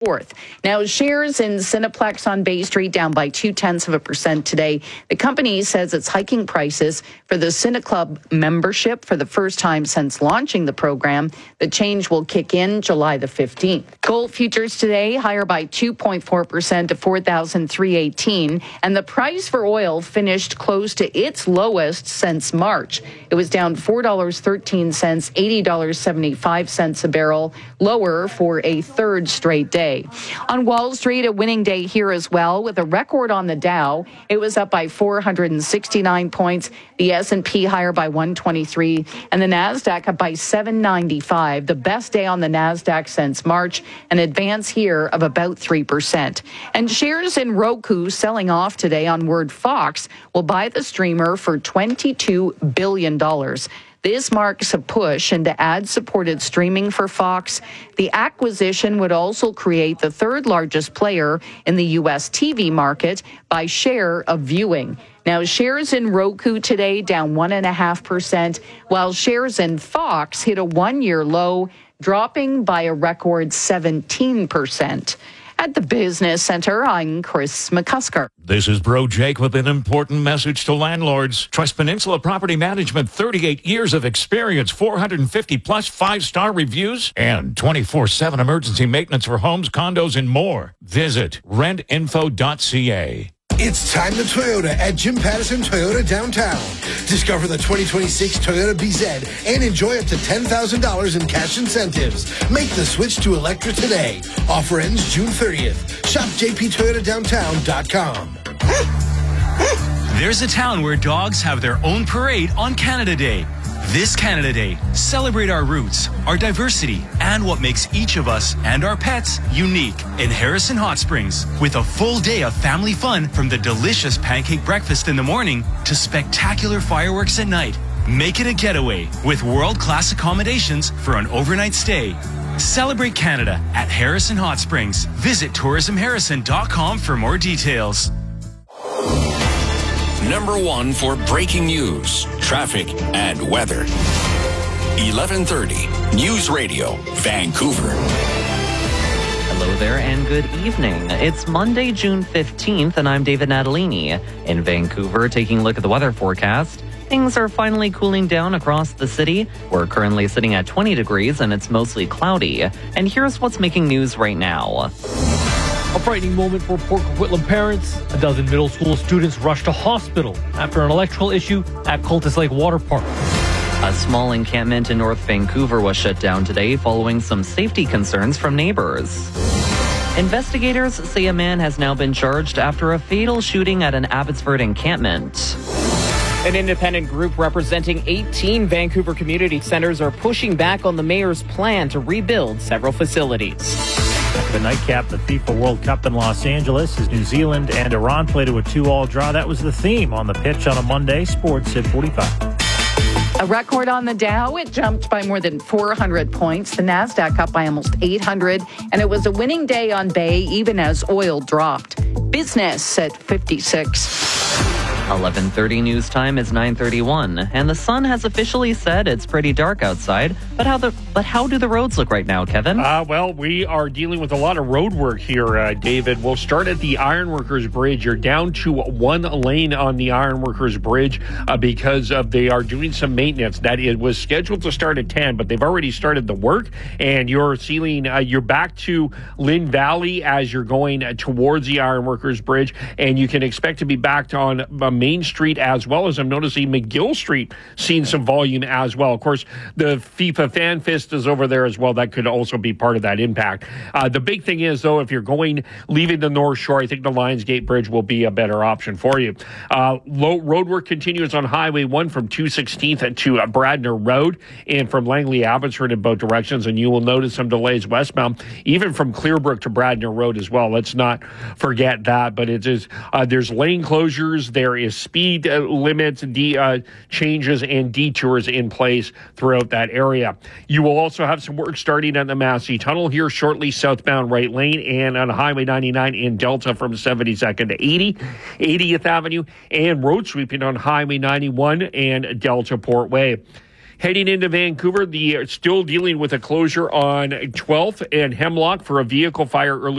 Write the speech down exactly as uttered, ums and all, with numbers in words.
fourth. Now, shares in Cineplex on Bay Street down by two-tenths of a percent today. The company says it's hiking prices for the CineClub membership for the first time since launching the program. The change will kick in July the fifteenth. Gold futures today higher by two point four percent to four thousand three hundred eighteen, and the price for oil finished close to its lowest since March. It was down four dollars and thirteen cents, eighty dollars and seventy-five cents a barrel, lower for a third straight day. On Wall Street, a winning day here as well, with a record on the Dow. It was up by four hundred sixty-nine points, the S and P higher by one twenty-three, and the Nasdaq up by seven ninety-five, the best day on the Nasdaq since March, an advance here of about three percent. And shares in Roku selling off today on word Fox will buy the streamer for twenty-two billion dollars. This marks a push into ad-supported streaming for Fox. The acquisition would also create the third largest player in the U S T V market by share of viewing. Now, shares in Roku today down one point five percent, while shares in Fox hit a one-year low, dropping by a record seventeen percent. At the Business Center, I'm Chris McCusker. This is Bro Jake with an important message to landlords. Trust Peninsula Property Management, thirty-eight years of experience, four hundred fifty plus five-star reviews, and twenty-four seven emergency maintenance for homes, condos, and more. Visit rent info dot c a. It's time to Toyota at Jim Pattison Toyota downtown. Discover the twenty twenty-six Toyota B Z and enjoy up to ten thousand dollars in cash incentives. Make the switch to electric today. Offer ends June thirtieth. Shop j p toyota downtown dot com. There's a town where dogs have their own parade on Canada Day. This Canada Day, celebrate our roots, our diversity, and what makes each of us and our pets unique in Harrison Hot Springs, with a full day of family fun from the delicious pancake breakfast in the morning to spectacular fireworks at night. Make it a getaway with world-class accommodations for an overnight stay. Celebrate Canada at Harrison Hot Springs. Visit tourism harrison dot com for more details. Number one for breaking news, traffic, and weather. eleven thirty News Radio, Vancouver. Hello there and good evening. It's Monday, June fifteenth, and I'm David Natalini. In Vancouver, taking a look at the weather forecast. Things are finally cooling down across the city. We're currently sitting at twenty degrees and it's mostly cloudy. And here's what's making news right now. A frightening moment for Port Coquitlam parents. A dozen middle school students rushed to hospital after an electrical issue at Cultus Lake Water Park. A small encampment in North Vancouver was shut down today following some safety concerns from neighbors. Investigators say a man has now been charged after a fatal shooting at an Abbotsford encampment. An independent group representing eighteen Vancouver community centers are pushing back on the mayor's plan to rebuild several facilities. The nightcap, the FIFA World Cup in Los Angeles, as New Zealand and Iran played to a two-all draw. That was the theme on the pitch on a Monday. Sports at forty-five. A record on the Dow. It jumped by more than four hundred points. The Nasdaq up by almost eight hundred. And it was a winning day on Bay, even as oil dropped. Business at fifty-six. eleven thirty news time is nine thirty-one, and the sun has officially said it's pretty dark outside. But how the but how do the roads look right now, Kevin? Uh, well, we are dealing with a lot of road work here, uh, David. We'll start at the Ironworkers Bridge. You're down to one lane on the Ironworkers Bridge uh, because of they are doing some maintenance. That it was scheduled to start at ten, but they've already started the work, and you're sealing. Uh, you're back to Lynn Valley as you're going towards the Ironworkers Bridge, and you can expect to be back on uh, Main Street as well, as I'm noticing McGill Street seeing some volume as well. Of course, the FIFA Fan Fest is over there as well. That could also be part of that impact. Uh, the big thing is, though, if you're going, leaving the North Shore, I think the Lionsgate Bridge will be a better option for you. Uh, low road work continues on Highway one from two sixteenth to uh, Bradner Road and from Langley Abbotsford in both directions, and you will notice some delays westbound, even from Clearbrook to Bradner Road as well. Let's not forget that, but it is uh, there's lane closures, there is speed uh, limits, de- uh, changes, and detours in place throughout that area. You will also have some work starting at the Massey Tunnel here shortly, southbound right lane, and on Highway ninety-nine in Delta from seventy-second to eighty, eightieth Avenue, and road sweeping on Highway ninety-one and Delta Port Way. Heading into Vancouver, the still dealing with a closure on twelfth and Hemlock for a vehicle fire early